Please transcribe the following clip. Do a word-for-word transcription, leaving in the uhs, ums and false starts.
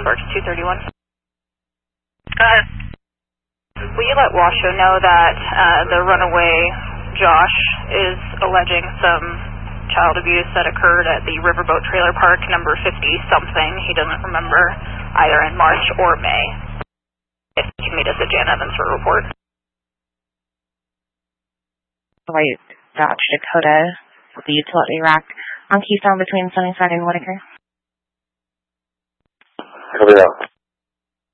Sparks two thirty-one. Go ahead. Will you let Washoe know that uh, the runaway Josh is alleging some child abuse that occurred at the Riverboat Trailer Park number fifty something? He doesn't remember either in March or May. If you can meet us at Jan Evans for a report. White Dodge Dakota, the utility rack on Keystone between Sunnyside and Whitaker. Copy that.